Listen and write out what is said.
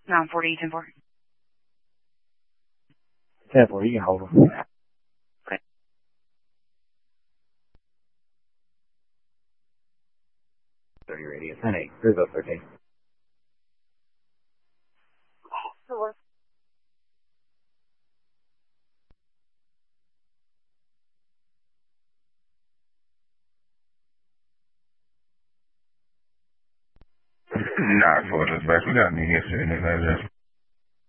940, 10-4. 10-4, you can hold them. Okay. Radio 10-8, Rizzo 13. Hello. Not for this back. We got me here sitting in that.